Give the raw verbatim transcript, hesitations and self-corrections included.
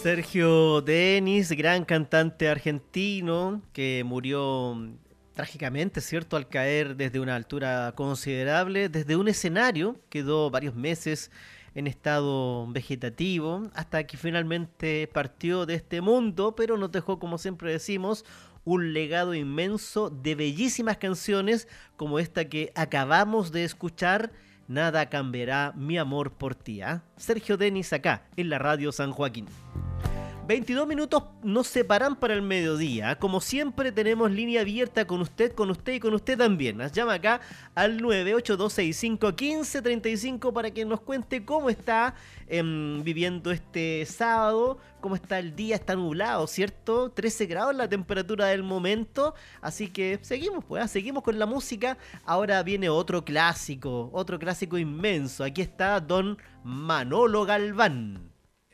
Sergio Denis, gran cantante argentino que murió trágicamente, ¿cierto? Al caer desde una altura considerable, desde un escenario, quedó varios meses en estado vegetativo, hasta que finalmente partió de este mundo, pero nos dejó, como siempre decimos, un legado inmenso de bellísimas canciones como esta que acabamos de escuchar, Nada cambiará mi amor por ti. ¿eh? Sergio Denis acá, en la radio San Joaquín. veintidós minutos nos separan para el mediodía. Como siempre tenemos línea abierta con usted, con usted y con usted también. Nos llama acá al nueve ocho dos seis cinco uno cinco tres cinco para que nos cuente cómo está eh, viviendo este sábado, cómo está el día, está nublado, ¿cierto? trece grados la temperatura del momento, así que seguimos, pues, ¿eh? seguimos con la música. Ahora viene otro clásico, otro clásico inmenso. Aquí está Don Manolo Galván.